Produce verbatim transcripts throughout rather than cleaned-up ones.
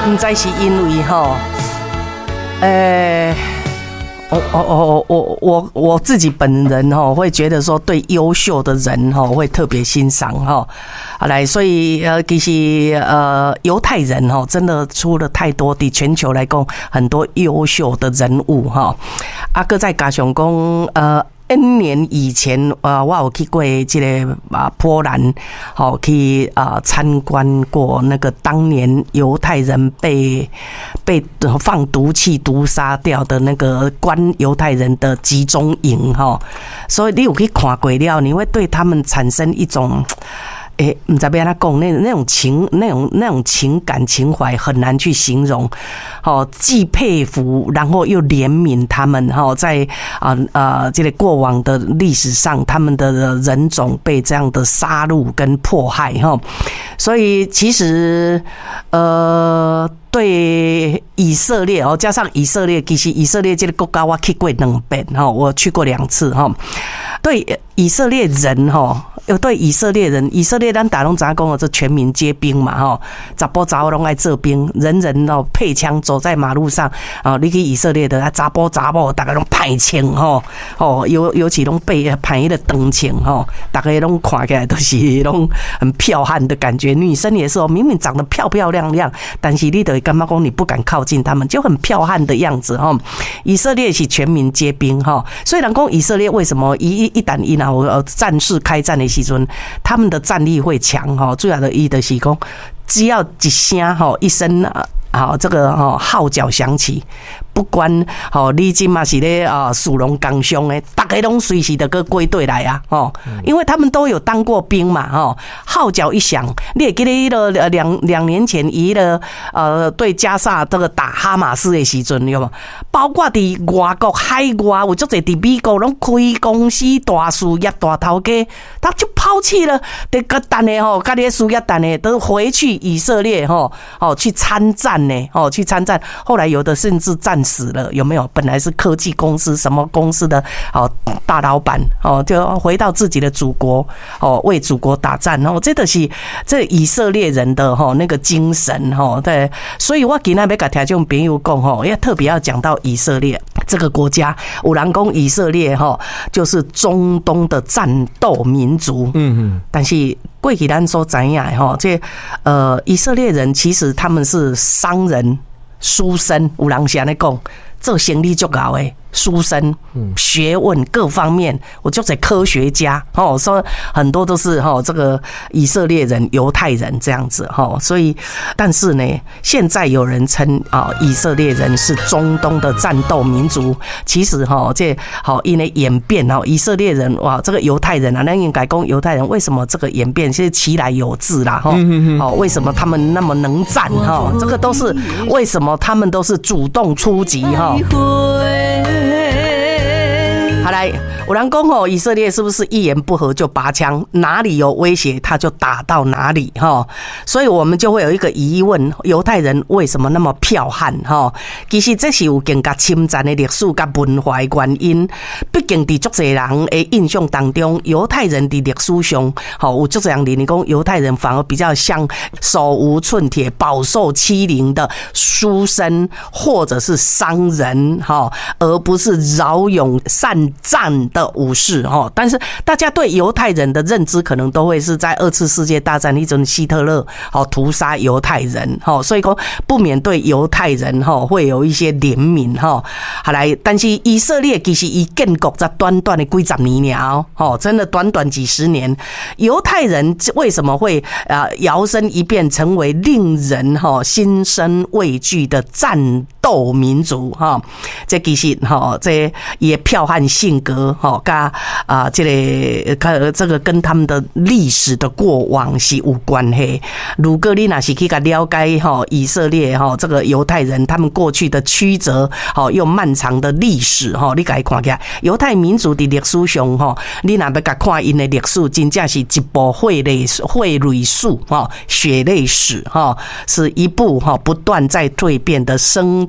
不知是因为哈，呃，我我我我我我自己本人哈会觉得说，对优秀的人哈会特别欣赏哈。好来，所以呃，其实呃，犹太人哈真的出了太多的全球来讲很多优秀的人物哈。啊，搁再加上讲呃。N 年以前，呃，我有去过这个啊波兰，好去啊参观过那个当年犹太人被被放毒气毒杀掉的那个关犹太人的集中营哈，所以你有去看过了，你会对他们产生一种。诶，唔知要安怎讲，那那种情、那种那种情感情怀很难去形容。哦，既佩服，然后又怜悯他们。哈，在啊啊这个过往的历史上，他们的人种被这样的杀戮跟迫害。哈，所以其实呃。对以色列哦，加上以色列，其实以色列这个国家我去过两遍哈，我去过两次哈。对以色列人哈，有对以色列人，以色列咱大拢怎讲哦？这全民皆兵嘛哈，查甫查某拢爱做兵，人人哦配枪走在马路上啊。你去以色列的啊，查甫查某大家拢派枪哈哦，尤尤其拢被派的长枪哈，大家拢看起来都是拢很剽悍的感觉。女生也是哦，明明长得漂漂亮亮，但是你得。干嘛讲你不敢靠近他们，就很剽悍的样子哈。以色列是全民皆兵哈，所以人讲以色列为什么一一旦一啊战事开战的时阵，他们的战力会强哈。最好的一的是讲，只要一声哈一声啊，好这个哈号角响起。不管吼，你今嘛是咧啊，属龙刚凶诶，大家拢随时的个归队来啊，哦，因为他们都有当过兵嘛，哦，号角一响，你也记得了两两年前伊了呃对加萨这个打哈马斯的时阵，有冇？包括伫外国海外，有足侪伫美国拢开公司大事业大头家，他就抛弃了，得个等的吼，家己事业等的都回去以色列吼，哦去参战呢，哦去参战，后来有的甚至战。死了有没有？本来是科技公司什么公司的哦大老板哦，就回到自己的祖国哦，为祖国打战哦，这都是这以色列人的哈那个精神哈。对，所以我今天要跟听众朋友讲哈，要特别要讲到以色列这个国家。有人讲以色列哈就是中东的战斗民族，嗯嗯，但是过去咱所知影哈，这呃以色列人其实他们是商人。书生有人是安尼讲，做生意足够的书生，学问各方面，我就是科学家哦，说很多都是哈这个以色列人、犹太人这样子哈，所以但是呢，现在有人称啊以色列人是中东的战斗民族，其实哈这好因为演变哦，以色列人哇这个犹太人啊，那应该讲犹太人为什么这个演变是其来有自啦哈，哦为什么他们那么能战哈，这个都是为什么他们都是主动出击哈。好来，有人讲吼，以色列是不是一言不合就拔枪？哪里有威胁他就打到哪里哈。所以我们就会有一个疑问：犹太人为什么那么剽悍哈？其实这是有更加侵占的历史跟文化的原因。毕竟在足侪人的印象当中，犹太人的历史上，吼有足侪人认为讲犹太人反而比较像手无寸铁、饱受欺凌的书生或者是商人哈，而不是骁勇善战的武士哈。但是大家对犹太人的认知可能都会是在二次世界大战一种希特勒好屠杀犹太人哈，所以说不免对犹太人哈会有一些怜悯哈。好来，但是以色列其实以建国在短短的几十年哦，真的短短几十年，犹太人为什么会啊摇身一变成为令人哈心生畏惧的战斗民族哈？这其实哈这也剽悍性格哈，加啊这个这个跟他们的历史的过往是有关系。如果你若是去了解哈以色列哈这个犹太人他们过去的曲折哈又漫长的历史哈，你可以看起来犹太民族的历史上哈，你若要甲看因的历史，真正是一部血泪血泪史哈，血泪史哈，是一部哈不断在蜕变的生存。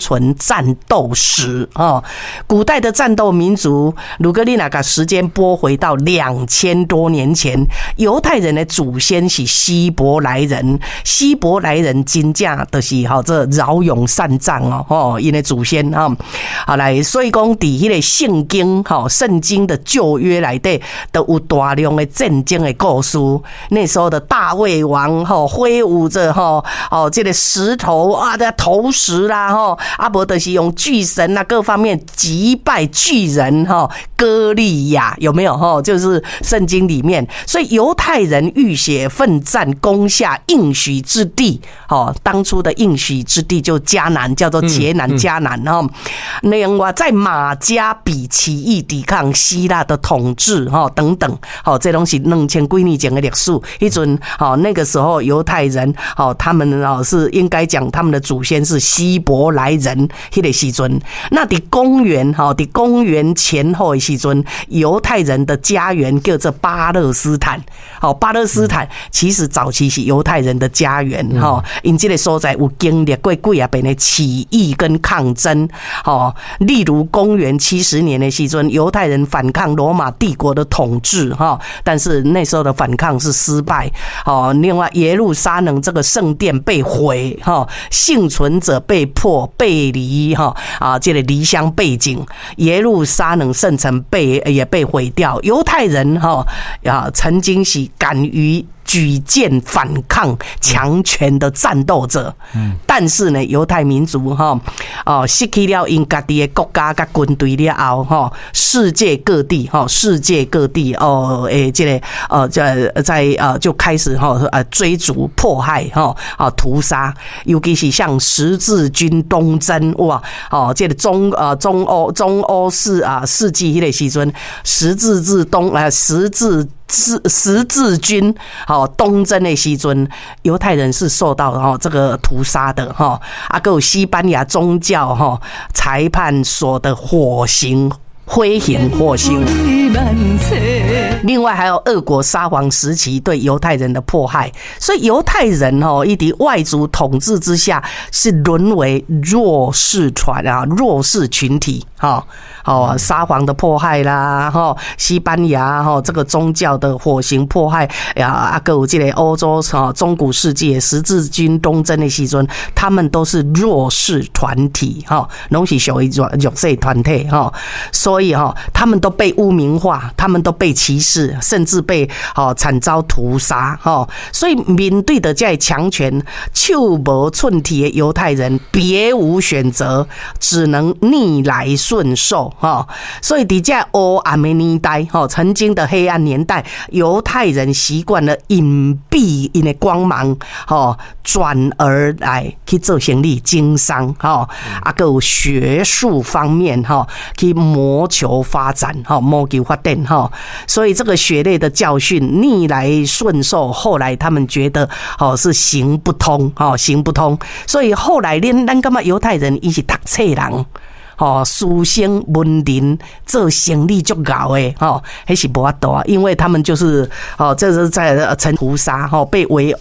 存战斗史哦。古代的战斗民族，如果你那个时间拨回到两千多年前，犹太人的祖先是希伯来人，希伯来人真正就是吼这骁勇善战哦，吼因的祖先哈，好来，所以讲伫迄个圣经吼圣经的旧约内底都有大量的战争的故事。那时候的大卫王吼挥舞着吼哦这个石头啊的投石啦吼，啊无就是用巨神啊各方面击败巨人哈歌利亚有没有哈？就是圣经里面，所以犹太人浴血奋战攻下应许之地，哦，当初的应许之地就迦南，叫做捷南迦南哈。另外在马加比起义抵抗希腊的统治哈等等，好，这东西两千几年前的历史，一阵好那个时候犹太人好他们哦是应该讲他们的祖先是希伯来人，迄个时阵，那伫公元哈伫公元前后的时阵，犹太人的家园叫做巴勒斯坦。好，巴勒斯坦其实早期是犹太人的家园哈，因这个所在有经历过几啊遍的起义跟抗争。好，例如公元七十年的时阵，犹太人反抗罗马帝国的统治哈，但是那时候的反抗是失败。好，另外耶路撒冷这个圣殿被毁哈，幸存者被迫背离哈啊，这个离乡背井，耶路撒冷圣城被也被毁掉。犹太人哈啊曾经是敢于举剑反抗强权的战斗者，但是呢，犹太民族哈哦失去了因家己的国家跟军队了后哈，世界各地哈世界各地哦诶这个呃在在呃就开始哈呃追逐迫害哈啊屠杀，尤其是像十字军东征哇哦这个中呃中欧中欧世啊世纪迄个时阵，十字字东啊十字。十十字军好东征的时阵，犹太人是受到哈这个屠杀的哈，啊，还有西班牙宗教哈裁判所的火刑。挥刑火刑，另外还有俄国沙皇时期对犹太人的迫害，所以犹太人哦，一敌外族统治之下是沦为弱势团啊，弱势群体哈。哦，沙皇的迫害啦，哈，西班牙哈这个宗教的火刑迫害呀，啊，还有这个欧洲哈中古世纪十字军东征的时阵，他们都是弱势团体哈，拢是属于弱弱势团体哈，所以哈他们都被污名化，他们都被歧视，甚至被哦惨遭屠杀哈，所以面对的这强权，手无寸铁的犹太人别无选择，只能逆来顺受。所以在这黑暗的年代，曾经的黑暗年代，犹太人习惯了隐蔽因的光芒，转而来去做生意经商，啊，还有学术方面去谋求发展，谋求发展。所以这个血泪的教训逆来顺受，后来他们觉得是行不通，行不通。所以后来咱咱感觉犹太人伊是读册人。哦，书生文人做生意足高诶，哦，还是无法度啊，因为他们就是哦，这是在城屠杀，哦，被围殴。